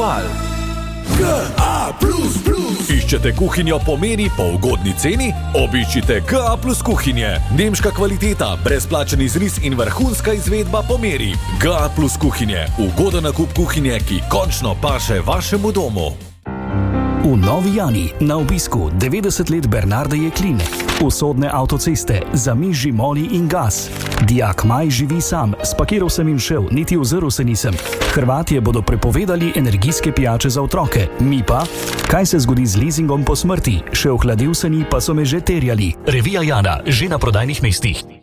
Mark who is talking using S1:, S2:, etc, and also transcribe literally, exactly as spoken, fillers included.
S1: Ritual.
S2: G A plus plus.
S3: Iščete kuhinjo po meri, po ugodni ceni? Obiščite G A plus kuhinje. Nemška kvaliteta, brezplačen izris in vrhunska izvedba po meri. G A plus kuhinje. Ugoden nakup kuhinje, ki končno paše vašemu domu.
S4: V Novi Jani na obisku devetdeset let Bernarde Jeklin. Usodne avtoceste, zamiži moli in gas. Dijak Maj živi sam, spakiral sem in šel, niti ozrl se nisem. Hrvatje bodo prepovedali energijske pijače za otroke, mi pa? Kaj se zgodi z lizingom po smrti? Še ohladil se ni, pa so me že terjali. Revija Jana, že na prodajnih mestih.